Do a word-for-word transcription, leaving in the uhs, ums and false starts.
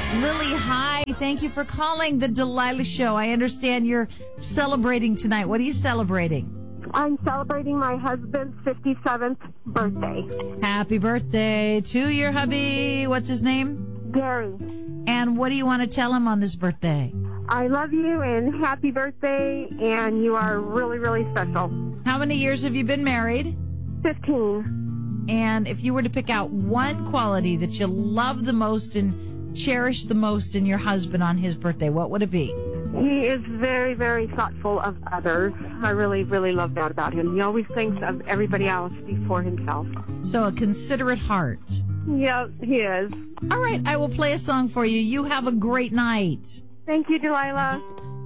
Lily, hi. Thank you for calling the Delilah Show. I understand you're celebrating tonight. What are you celebrating? I'm celebrating my husband's fifty-seventh birthday. Happy birthday to your hubby. What's his name? Gary, And what do you want to tell him on this birthday? I love you and happy birthday, and you are really, really special. How many years have you been married? fifteen. And if you were to pick out one quality that you love the most and cherish the most in your husband on his birthday, what would it be? He is very, very thoughtful of others. I really, really love that about him. He always thinks of everybody else before himself. So a considerate heart. Yeah, he is. All right, I will play a song for you. You have a great night. Thank you, Delilah.